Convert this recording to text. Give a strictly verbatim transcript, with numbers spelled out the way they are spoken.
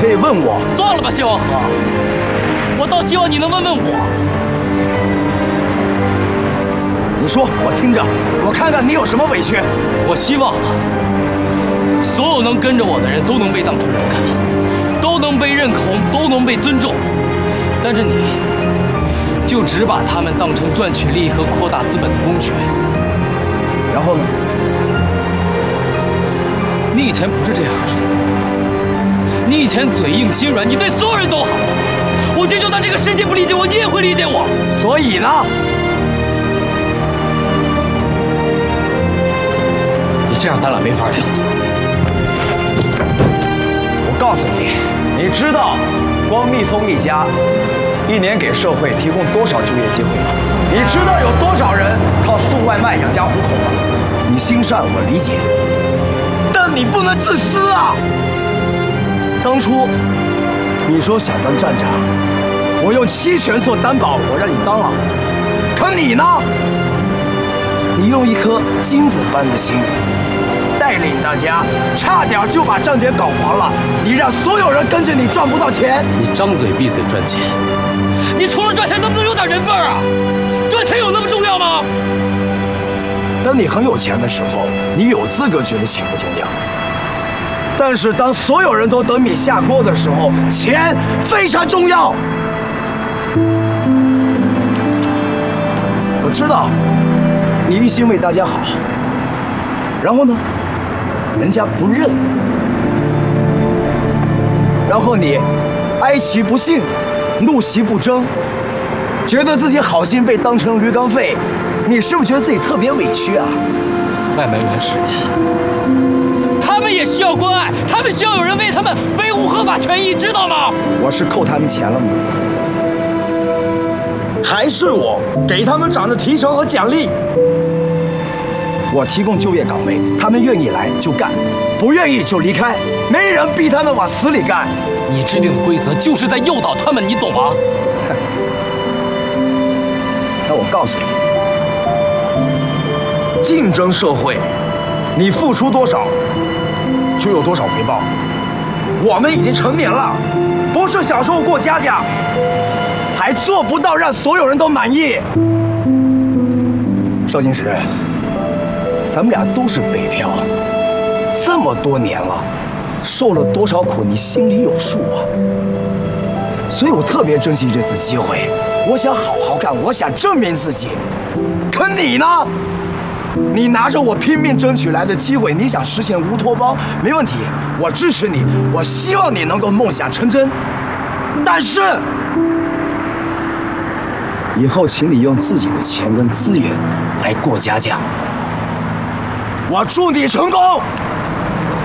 可以问我。 算了吧，谢望河，我倒希望你能问问我。 你说，我听着，我看看你有什么委屈。 我希望啊，所有能跟着我的人都能被当成人看，都能被认同，都能被尊重。但是你，就只把他们当成赚取利益和扩大资本的工具。 然后呢？ 你以前不是这样的，你以前嘴硬心软，你对所有人都好。我觉得就算这个世界不理解我，你也会理解我。 所以呢？ 你这样咱俩没法聊。 我告诉你，你知道光密松一家一年给社会提供多少就业机会吗？你知道有多少人靠送外卖养家糊口吗？你心善我理解，但你不能自私啊！当初你说想当站长，我用期权做担保，我让你当了。可你呢？你用一颗金子般的心带领大家，差点就把站点搞黄了。你让所有人跟着你赚不到钱。 你张嘴闭嘴赚钱，你除了赚钱能不能有点人份啊？赚钱有那么重要吗？ 当你很有钱的时候，你有资格觉得钱不重要。但是当所有人都等米下锅的时候，钱非常重要。我知道你一心为大家好，然后呢，人家不认，然后你哀其不幸，怒其不争，觉得自己好心被当成驴肝肺，你是不是觉得自己特别委屈啊？ 外卖员是人，他们也需要关爱，他们需要有人为他们维护合法权益，知道吗？ 我是扣他们钱了吗？还是我给他们涨的提成和奖励？我提供就业岗位，他们愿意来就干，不愿意就离开，没人逼他们往死里干。 你制定的规则就是在诱导他们，你懂吗？ 那我告诉你，竞争社会，你付出多少，就有多少回报。我们已经成年了，不是小时候过家家，还做不到让所有人都满意。邵金石，咱们俩都是北漂，这么多年了，受了多少苦，你心里有数啊。所以我特别珍惜这次机会，我想好好干，我想证明自己。可你呢？你拿着我拼命争取来的机会，你想实现乌托邦，没问题，我支持你，我希望你能够梦想成真。但是，以后请你用自己的钱跟资源来过家家。我祝你成功。